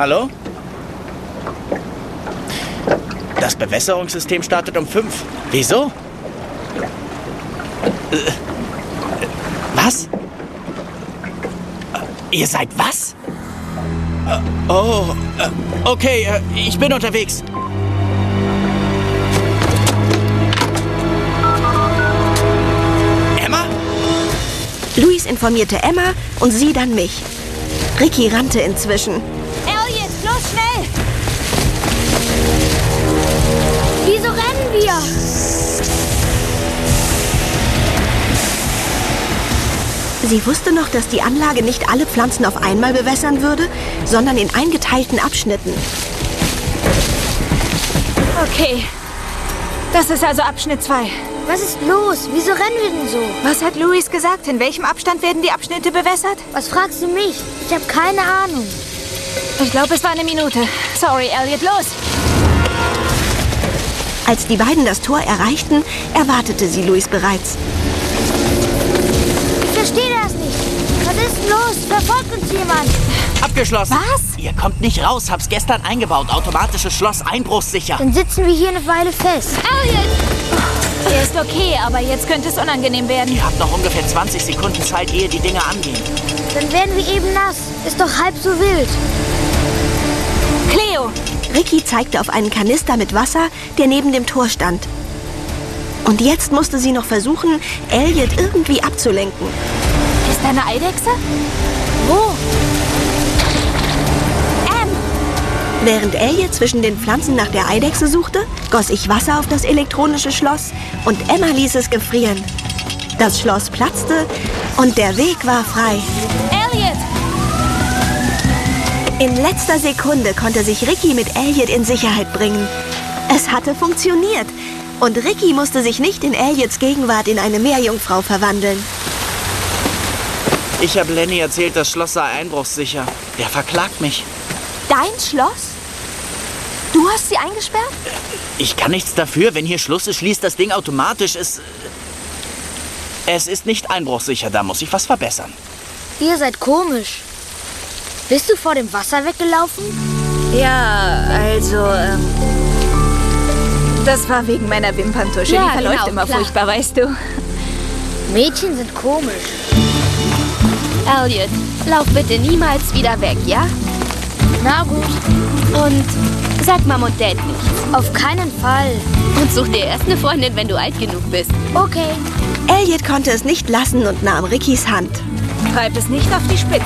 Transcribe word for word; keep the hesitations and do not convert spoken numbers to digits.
Hallo? Das Bewässerungssystem startet um fünf. Wieso? Äh, was? Ihr seid was? Äh, oh, äh, okay, äh, ich bin unterwegs. Emma? Louis informierte Emma und sie dann mich. Ricky rannte inzwischen. Elliot, los schnell! Wieso rennen wir? Sie wusste noch, dass die Anlage nicht alle Pflanzen auf einmal bewässern würde, sondern in eingeteilten Abschnitten. Okay, das ist also Abschnitt zwei. Was ist los? Wieso rennen wir denn so? Was hat Louis gesagt? In welchem Abstand werden die Abschnitte bewässert? Was fragst du mich? Ich habe keine Ahnung. Ich glaube, es war eine Minute. Sorry, Elliot, los! Als die beiden das Tor erreichten, erwartete sie Louis bereits. Ich verstehe das nicht. Was ist denn los? Verfolgt uns jemand? Abgeschlossen. Was? Ihr kommt nicht raus. Hab's gestern eingebaut. Automatisches Schloss, einbruchssicher. Dann sitzen wir hier eine Weile fest. Elliot! Er ist okay, aber jetzt könnte es unangenehm werden. Ihr habt noch ungefähr zwanzig Sekunden Zeit, ehe die Dinge angehen. Dann werden wir eben nass. Ist doch halb so wild. Cleo! Ricky zeigte auf einen Kanister mit Wasser, der neben dem Tor stand. Und jetzt musste sie noch versuchen, Elliot irgendwie abzulenken. Ist da eine Eidechse? Wo? Em! Während Elliot zwischen den Pflanzen nach der Eidechse suchte, goss ich Wasser auf das elektronische Schloss und Emma ließ es gefrieren. Das Schloss platzte und der Weg war frei. Elliot! In letzter Sekunde konnte sich Ricky mit Elliot in Sicherheit bringen. Es hatte funktioniert und Ricky musste sich nicht in Elliots Gegenwart in eine Meerjungfrau verwandeln. Ich habe Lenny erzählt, das Schloss sei einbruchssicher. Der verklagt mich. Dein Schloss? Du hast sie eingesperrt? Ich kann nichts dafür. Wenn hier Schluss ist, schließt das Ding automatisch. Es, es ist nicht einbruchsicher. Da muss ich was verbessern. Ihr seid komisch. Bist du vor dem Wasser weggelaufen? Ja, also, ähm... das war wegen meiner Wimperntusche. Ja, Die verläuft genau, immer klar. furchtbar, weißt du. Mädchen sind komisch. Elliot, lauf bitte niemals wieder weg, ja? Na gut. Und sag Mom und Dad nichts. Auf keinen Fall. Und such dir erst eine Freundin, wenn du alt genug bist. Okay. Elliot konnte es nicht lassen und nahm Rickys Hand. Treib es nicht auf die Spitze.